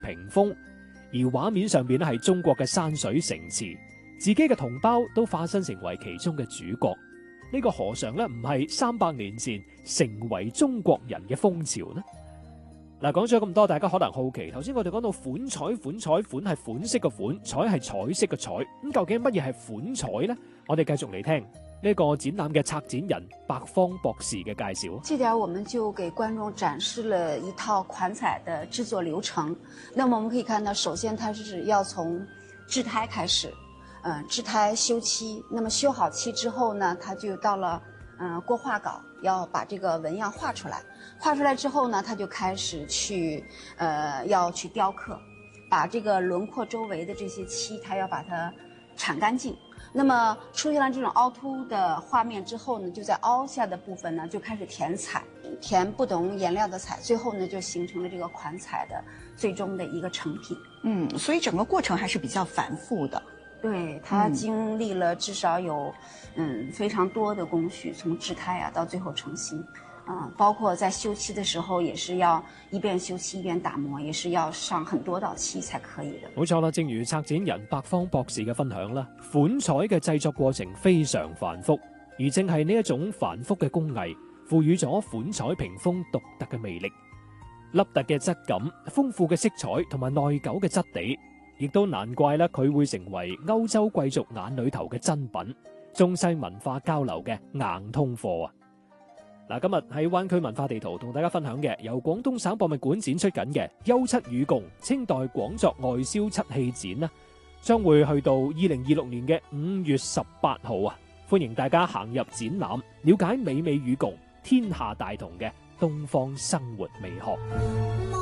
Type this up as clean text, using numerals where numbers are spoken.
屏風，而畫面上邊咧係中國嘅山水城池，自己嘅同胞都化身成為其中嘅主角。呢個何嘗咧唔係300年前成為中國人嘅風潮呢？嗱，講咗咁多，大家可能好奇，頭先我哋講到款彩，款係款式嘅款，彩係彩色嘅彩，咁究竟乜嘢係款彩呢？我哋繼續嚟聽呢個展覽嘅策展人白方博士嘅介紹。 這點我們就給觀眾展示了一套款彩的製作流程。那麼我們可以看到，首先它是要從製胎開始，製胎修漆。那麼修好漆之後呢，它就到了過畫稿，要把這個紋樣畫出來。畫出來之後呢，它就開始要去雕刻，把這個輪廓周圍的這些漆，它要把它鏟乾淨。那麼出現了這種凹凸的畫面之後呢，就在凹下的部分呢就開始填彩，填不同顏料的彩，最後呢就形成了這個款彩的最終的一個成品。 所以整個過程還是比較繁複的。 對，它經歷了至少有非常多的工序，從製胎啊到最後成型。包括在修漆的時候，也是要一邊修漆一邊打磨，也是要上很多道漆才可以的。 冇錯啦，正如策展人白方博士嘅分享啦，款彩嘅製作過程非常繁複，而正係呢一種繁複嘅工藝，賦予咗款彩屏風獨特嘅魅力。凹凸嘅質感、豐富嘅色彩同埋耐久嘅質地，亦都難怪啦，佢會成為歐洲貴族眼裏頭嘅珍品，中西文化交流嘅硬通貨啊！嗱，今日喺灣區文化地圖同大家分享嘅，由廣東省博物館展出緊嘅《丘七與共：清代廣作外銷漆器展》啦，將會去到2026年嘅5月18號啊！歡迎大家行入展覽，了解美美與共、天下大同嘅東方生活美學。